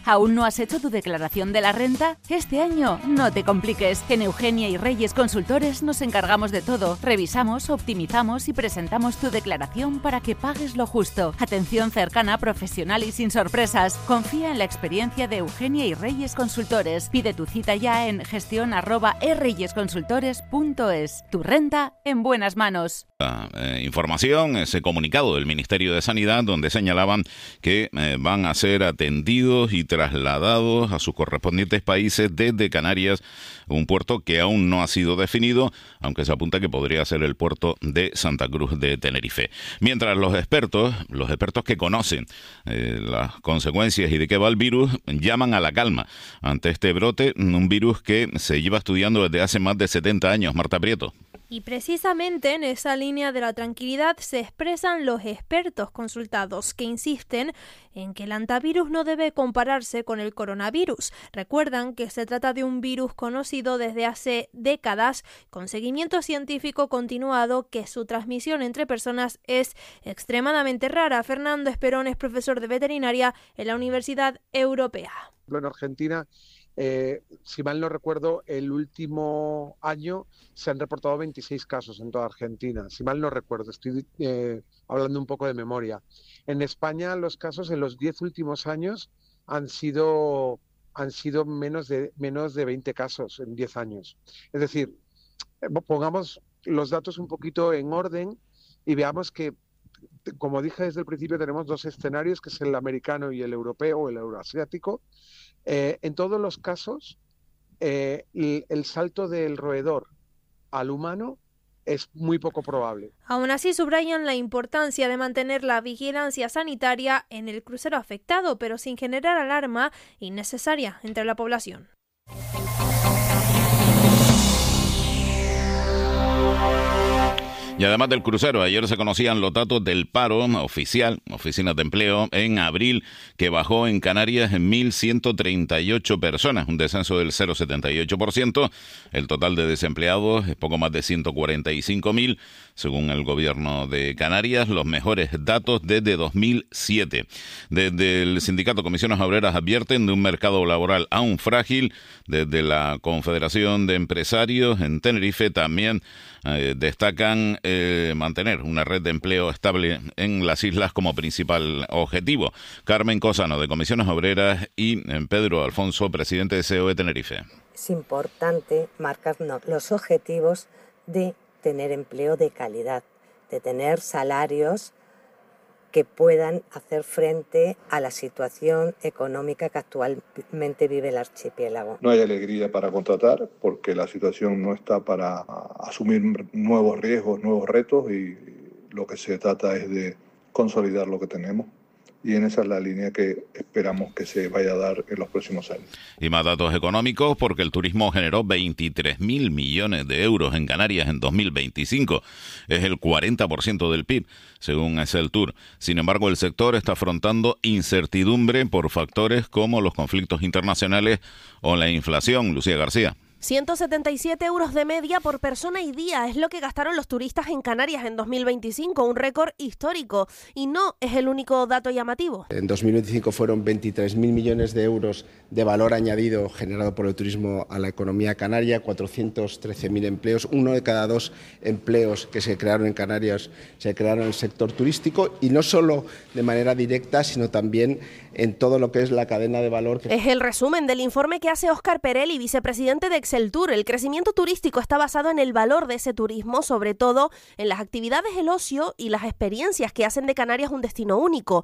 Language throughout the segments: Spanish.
¿Aún no has hecho tu declaración de la renta? Este año no te compliques. En Eugenia y Reyes Consultores nos encargamos de todo. Revisamos, optimizamos y presentamos tu declaración para que pagues lo justo. Atención cercana, profesional y sin sorpresas. Confía en la experiencia de Eugenia y Reyes Consultores. Pide tu cita ya en gestión@erreyesconsultores.es. Tu renta en buenas manos. Información, ese comunicado del Ministerio de Sanidad, donde señalaban que van a ser atendidos y trasladados a sus correspondientes países desde Canarias, un puerto que aún no ha sido definido, aunque se apunta que podría ser el puerto de Santa Cruz de Tenerife. Mientras los expertos que conocen las consecuencias y de qué va el virus, llaman a la calma ante este brote, un virus que se lleva estudiando desde hace más de 70 años. Marta Prieto. Y precisamente en esa línea de la tranquilidad se expresan los expertos consultados, que insisten en que el hantavirus no debe compararse con el coronavirus. Recuerdan que se trata de un virus conocido desde hace décadas, con seguimiento científico continuado, que su transmisión entre personas es extremadamente rara. Fernando Esperón es profesor de veterinaria en la Universidad Europea. En Argentina, si mal no recuerdo, el último año se han reportado 26 casos en toda Argentina. Si mal no recuerdo, estoy hablando un poco de memoria. En España, los casos en los 10 últimos años han sido menos de 20 casos en 10 años. Es decir, pongamos los datos un poquito en orden y veamos que, como dije desde el principio, tenemos dos escenarios, que es el americano y el europeo o el euroasiático. En todos los casos, el salto del roedor al humano es muy poco probable. Aún así, subrayan la importancia de mantener la vigilancia sanitaria en el crucero afectado, pero sin generar alarma innecesaria entre la población. Y además del crucero, ayer se conocían los datos del paro oficial, oficinas de empleo, en abril, que bajó en Canarias en 1.138 personas, un descenso del 0,78%. El total de desempleados es poco más de 145.000, según el gobierno de Canarias, los mejores datos desde 2007. Desde el sindicato Comisiones Obreras advierten de un mercado laboral aún frágil. Desde la Confederación de Empresarios en Tenerife también destacan mantener una red de empleo estable en las islas como principal objetivo. Carmen Cosano, de Comisiones Obreras, y Pedro Alfonso, presidente de COE Tenerife. Es importante marcarnos los objetivos de tener empleo de calidad, de tener salarios que puedan hacer frente a la situación económica que actualmente vive el archipiélago. No hay alegría para contratar porque la situación no está para asumir nuevos riesgos, nuevos retos, y lo que se trata es de consolidar lo que tenemos. Y en esa es la línea que esperamos que se vaya a dar en los próximos años. Y más datos económicos, porque el turismo generó 23.000 millones de euros en Canarias en 2025. Es el 40% del PIB, según Exceltur. Sin embargo, el sector está afrontando incertidumbre por factores como los conflictos internacionales o la inflación. Lucía García. 177 euros de media por persona y día es lo que gastaron los turistas en Canarias en 2025, un récord histórico. Y no es el único dato llamativo. En 2025 fueron 23.000 millones de euros de valor añadido generado por el turismo a la economía canaria, 413.000 empleos. 1 de cada 2 empleos que se crearon en Canarias se crearon en el sector turístico, y no solo de manera directa, sino también en todo lo que es la cadena de valor. Es el resumen del informe que hace Óscar Perelli, vicepresidente de Exceltur. El crecimiento turístico está basado en el valor de ese turismo, sobre todo en las actividades, el ocio y las experiencias que hacen de Canarias un destino único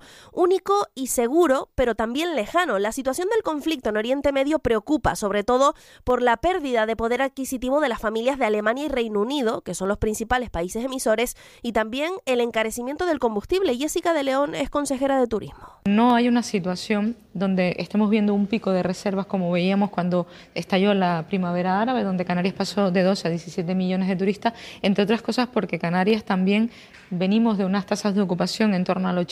y seguro, pero también lejano. La situación del conflicto en Oriente Medio preocupa, sobre todo por la pérdida de poder adquisitivo de las familias de Alemania y Reino Unido, que son los principales países emisores, y también el encarecimiento del combustible. Jessica de León es consejera de Turismo. No hay una situación donde estemos viendo un pico de reservas como veíamos cuando estalló la primavera árabe, donde Canarias pasó de 12 a 17 millones de turistas, entre otras cosas porque Canarias también venimos de unas tasas de ocupación en torno al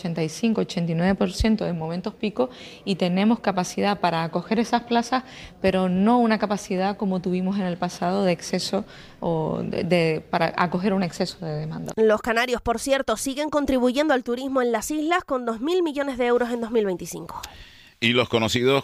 85-89% en momentos pico, y tenemos capacidad para acoger esas plazas, pero no una capacidad como tuvimos en el pasado de exceso o para acoger un exceso de demanda. Los canarios, por cierto, siguen contribuyendo al turismo en las islas con 2.000 millones de euros en 2025. Y los conocidos